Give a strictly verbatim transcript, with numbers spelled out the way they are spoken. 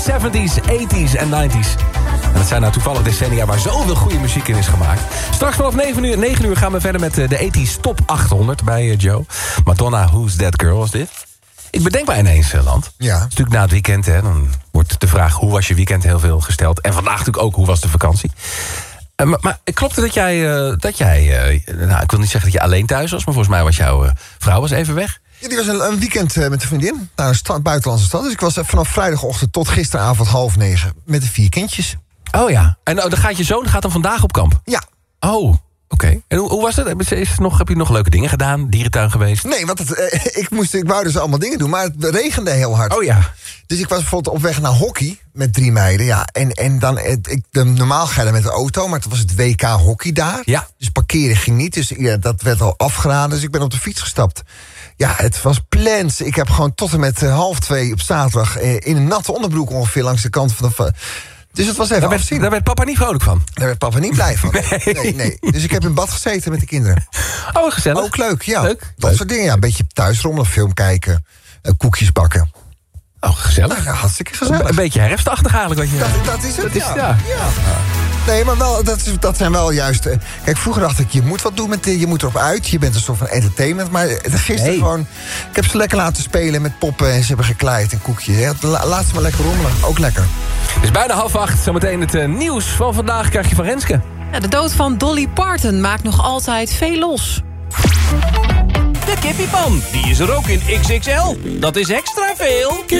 zeventies, tachtiger en negentiger. En dat zijn nou toevallig decennia waar zoveel goede muziek in is gemaakt. Straks vanaf negen uur, negen uur gaan we verder met de tachtiger Top achthonderd bij Joe. Madonna, Who's That Girl was dit? Ik bedenk mij ineens, Land. Ja. Het is natuurlijk na het weekend, hè. Dan wordt de vraag, hoe was je weekend, heel veel gesteld. En vandaag natuurlijk ook, hoe was de vakantie? Uh, maar, maar klopt het dat jij, uh, dat jij uh, nou, ik wil niet zeggen dat je alleen thuis was, maar volgens mij was jouw uh, vrouw was even weg? Ja, die was een, een weekend uh, met een vriendin naar een stad, buitenlandse stad. Dus ik was uh, vanaf vrijdagochtend tot gisteravond half negen met de vier kindjes. Oh ja, en uh, dan gaat je zoon gaat dan vandaag op kamp? Ja. Oh, oké. Okay. En hoe, hoe was het? Is nog, heb je nog leuke dingen gedaan? Dierentuin geweest? Nee, want het, uh, ik, moest, ik wou dus allemaal dingen doen, maar het regende heel hard. Oh ja. Dus ik was bijvoorbeeld op weg naar hockey met drie meiden. Ja, en, en dan, ik, normaal ga je dan met de auto, maar het was het W K hockey daar. Ja. Dus parkeren ging niet, dus ja, dat werd al afgeraden. Dus ik ben op de fiets gestapt. Ja, het was plens. Ik heb gewoon tot en met uh, half twee op zaterdag uh, in een natte onderbroek ongeveer langs de kant van de... Dus het was even daar werd, afzien. Daar werd papa niet vrolijk van? Daar werd papa niet blij van. Nee. nee, nee. Dus ik heb in bad gezeten met de kinderen. Oh, gezellig. Ook leuk, ja. Leuk. Dat leuk. soort dingen, ja. Een beetje thuis rommelen, film kijken, uh, koekjes bakken. Oh, gezellig. Nou, ja, hartstikke gezellig. Een beetje herfstachtig eigenlijk. Wat je... dat, dat is het, dat is, ja. ja. ja. Nee, maar wel, dat, is, dat zijn wel juist... Uh, kijk, vroeger dacht ik, je moet wat doen met dit, je moet erop uit. Je bent een soort van entertainment. Maar gisteren nee. gewoon... Ik heb ze lekker laten spelen met poppen en ze hebben gekleid en koekjes. Ja, la, laat ze maar lekker rommelen. Ook lekker. Het is bijna half acht. Zometeen het uh, nieuws van vandaag krijg je van Renske. Ja, de dood van Dolly Parton maakt nog altijd veel los. De kippiepan, die is er ook in X X L. Dat is extra veel.